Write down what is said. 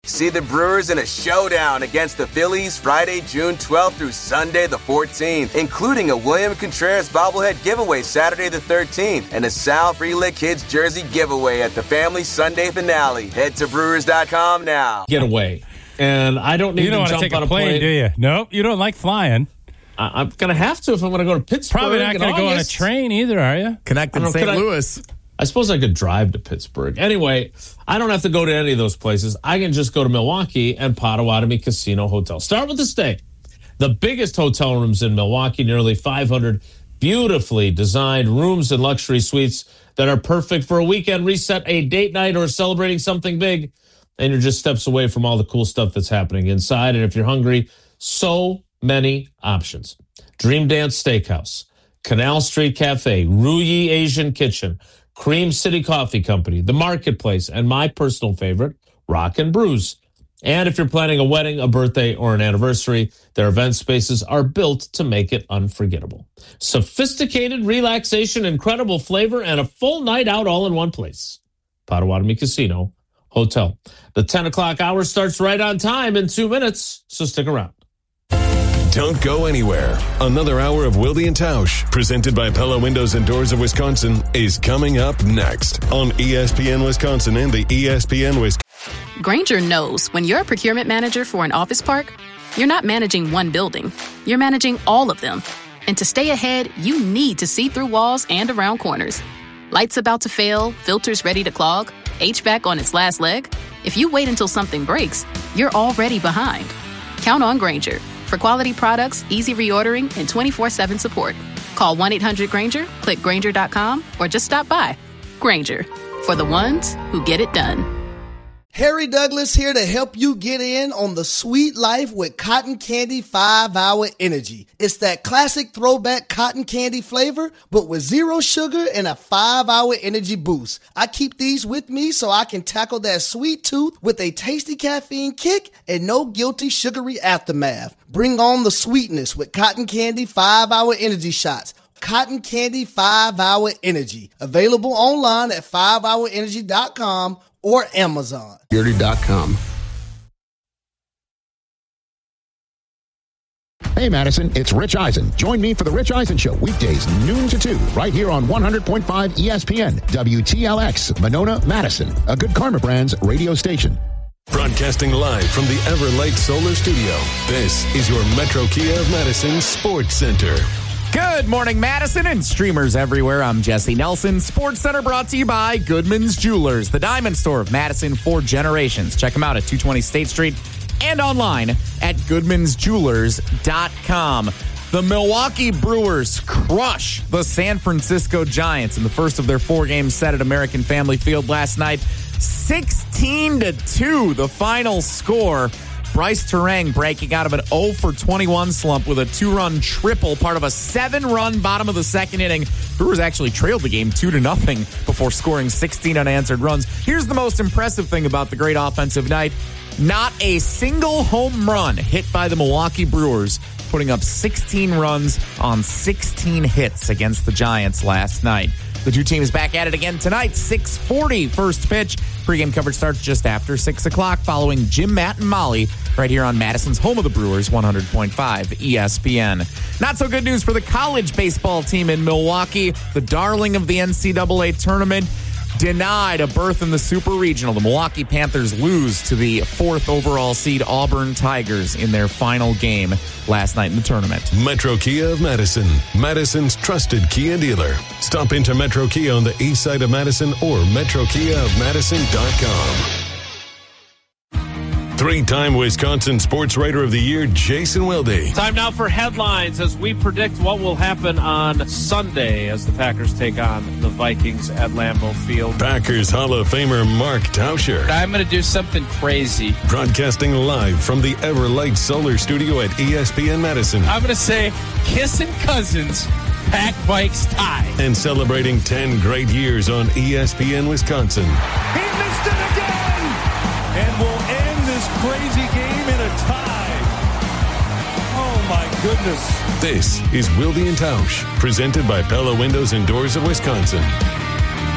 See the Brewers in a showdown against the Phillies Friday, June 12th through Sunday the 14th, including a William Contreras bobblehead giveaway Saturday the 13th and a Sal Frelick Kids jersey giveaway at the family Sunday finale. Head to Brewers.com now. Get away. And I don't need to jump take on a plane, do you? Nope, you don't like flying. I'm going to have to if I'm going to go to Pittsburgh. Probably not going to go on a train either, are you? Connecting St. Louis. I suppose I could drive to Pittsburgh. Anyway, I don't have to go to any of those places. I can just go to Milwaukee and Potawatomi Casino Hotel. Start with the stay. The biggest hotel rooms in Milwaukee, nearly 500 beautifully designed rooms and luxury suites that are perfect for a weekend reset, a date night, or celebrating something big. And you're just steps away from all the cool stuff that's happening inside. And if you're hungry, so many options. Dream Dance Steakhouse, Canal Street Cafe, Ruyi Asian Kitchen, Cream City Coffee Company, The Marketplace, and my personal favorite, Rock and Brews. And if you're planning a wedding, a birthday, or an anniversary, their event spaces are built to make it unforgettable. Sophisticated relaxation, incredible flavor, and a full night out all in one place. Potawatomi Casino Hotel. The 10 o'clock hour starts right on time in 2 minutes, so stick around. Don't go anywhere. Another hour of Wilde and Tausch, presented by Pella Windows and Doors of Wisconsin, is coming up next on ESPN Wisconsin and the ESPN Wisconsin. Grainger knows when you're a procurement manager for an office park, you're not managing one building. You're managing all of them. And to stay ahead, you need to see through walls and around corners. Lights about to fail, filters ready to clog, HVAC on its last leg. If you wait until something breaks, you're already behind. Count on Grainger. For quality products, easy reordering, and 24/7 support. Call 1-800-GRAINGER, click Grainger.com, or just stop by. Grainger, for the ones who get it done. Harry Douglas here to help you get in on the sweet life with Cotton Candy 5-Hour Energy. It's that classic throwback cotton candy flavor, but with 0 sugar and a 5-hour energy boost. I keep these with me so I can tackle that sweet tooth with a tasty caffeine kick and no guilty sugary aftermath. Bring on the sweetness with Cotton Candy 5-Hour Energy Shots. Cotton Candy 5-Hour Energy. Available online at 5hourenergy.com or Amazon. Beardy.com. Hey, Madison, it's Rich Eisen. Join me for the Rich Eisen Show, weekdays noon to 2, right here on 100.5 ESPN, WTLX, Monona, Madison, a Good Karma Brands radio station. Broadcasting live from the Everlight Solar Studio, this is your Metro Kia of Madison Sports Center. Good morning, Madison and streamers everywhere. I'm Jesse Nelson. Sports Center brought to you by Goodman's Jewelers, the diamond store of Madison for generations. Check them out at 220 State Street and online at goodmansjewelers.com. The Milwaukee Brewers crush the San Francisco Giants in the first of their 4-game set at American Family Field last night. 16-2, the final score. Bryce Terang breaking out of an 0-for-21 slump with a 2-run triple, part of a 7-run bottom of the second inning. Brewers actually trailed the game 2-0 before scoring 16 unanswered runs. Here's the most impressive thing about the great offensive night. Not a single home run hit by the Milwaukee Brewers, putting up 16 runs on 16 hits against the Giants last night. The two teams back at it again tonight, 6:40 first pitch. Pre-game coverage starts just after 6 o'clock following Jim, Matt, and Molly right here on Madison's home of the Brewers, 100.5 ESPN. Not so good news for the college baseball team in Milwaukee. The darling of the NCAA tournament denied a berth in the Super Regional. The Milwaukee Panthers lose to the 4th overall seed Auburn Tigers in their final game last night in the tournament. Metro Kia of Madison, Madison's trusted Kia dealer. Stop into Metro Kia on the east side of Madison or metrokiaofmadison.com. 3-time Wisconsin Sports Writer of the Year, Jason Wilde. Time now for headlines as we predict what will happen on Sunday as the Packers take on the Vikings at Lambeau Field. Packers Hall of Famer Mark Tauscher. I'm going to do something crazy. Broadcasting live from the Everlight Solar Studio at ESPN Madison. I'm going to say kissing cousins, Pack Vikes tie. And celebrating 10 great years on ESPN Wisconsin. He missed it again! And we'll end this crazy game in a tie. Oh, my goodness. This is Wilde and Tausch, presented by Pella Windows and Doors of Wisconsin.